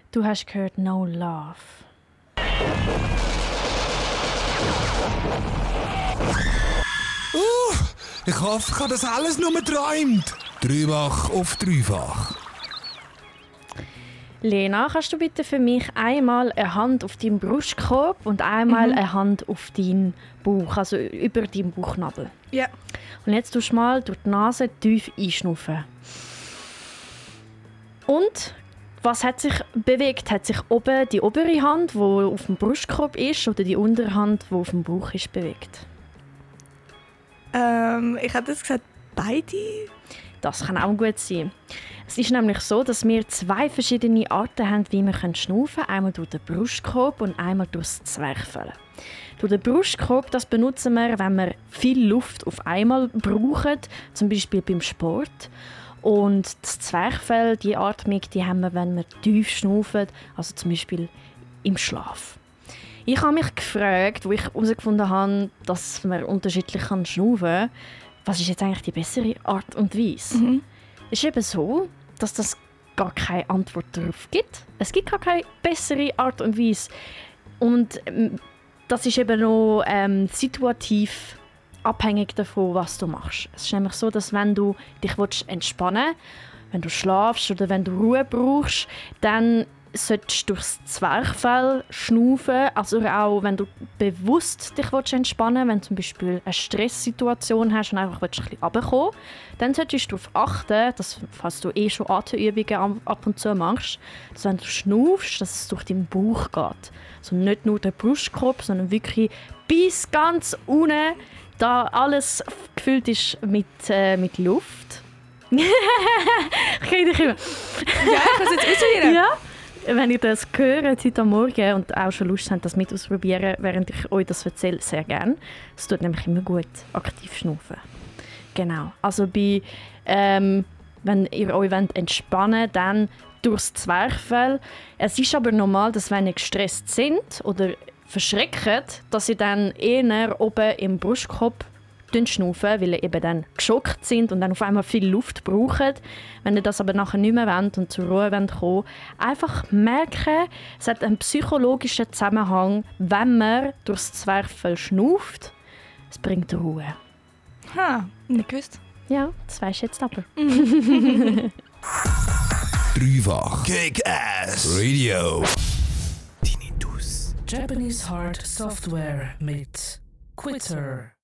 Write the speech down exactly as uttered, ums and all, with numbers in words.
Du hast gehört «No Love». Uh, ich hoffe, ich habe das alles nur geträumt. Dreifach auf dreifach. Lena, kannst du bitte für mich einmal eine Hand auf deinen Brustkorb und einmal mhm. eine Hand auf deinen Bauch, also über deinen Bauchnabel? Ja. Und jetzt tust du mal durch die Nase tief einschnaufen. Und was hat sich bewegt? Hat sich oben die obere Hand, die auf dem Brustkorb ist, oder die untere Hand, die auf dem Bauch ist, bewegt? Ähm, ich hätte gesagt, beide. Das kann auch gut sein. Es ist nämlich so, dass wir zwei verschiedene Arten haben, wie wir schnaufen können. Einmal durch den Brustkorb und einmal durch das Zwerchfell. Durch den Brustkorb, das benutzen wir, wenn wir viel Luft auf einmal brauchen, zum Beispiel beim Sport. Und das Zwerchfell, die Atmung, die haben wir, wenn wir tief schnaufen, also zum Beispiel im Schlaf. Ich habe mich gefragt, wo ich herausgefunden habe, dass man unterschiedlich schnaufen kann, was ist jetzt eigentlich die bessere Art und Weise? Mhm. Es ist eben so, dass das gar keine Antwort darauf gibt. Es gibt gar keine bessere Art und Weise. Und ähm, das ist eben noch ähm, situativ abhängig davon, was du machst. Es ist nämlich so, dass wenn du dich entspannen willst, wenn du schlafst oder wenn du Ruhe brauchst, dann solltest du durchs Zwerchfell schnaufen, also auch wenn du bewusst dich entspannen willst, wenn du zum Beispiel eine Stresssituation hast und einfach ein bisschen runterkommen willst, dann solltest du darauf achten, dass, falls du eh schon Atemübungen ab und zu machst, dass wenn du schnaufst, dass es durch deinen Bauch geht. Also nicht nur der Brustkorb, sondern wirklich bis ganz unten, da alles gefüllt ist mit, äh, mit Luft. Ich kriege dich immer. Ja, ich muss jetzt ausprobieren. Ja. Wenn ihr das hört heute am Morgen und auch schon Lust habt, das mit auszuprobieren, während ich euch das erzähle, sehr gerne. Es tut nämlich immer gut, aktiv schnaufen. Genau. Also bei, ähm, wenn ihr euch entspannen wollt, dann durchs Zwerchfell. Es ist aber normal, dass wenn ihr gestresst sind oder verschreckt, dass ihr dann eher oben im Brustkorb schnaufen, weil ihr eben dann geschockt sind und dann auf einmal viel Luft braucht. Wenn ihr das aber nachher nicht mehr wollt und zur Ruhe kommen wollt, einfach merken, es hat einen psychologischen Zusammenhang, wenn man durchs Zwerchfell schnauft. Es bringt Ruhe. Ha, nicht gewusst. Ja, das weisst du jetzt aber. Dreifach Kick-Ass Radio. Tinnitus. Japanese Heart Software mit Quitter.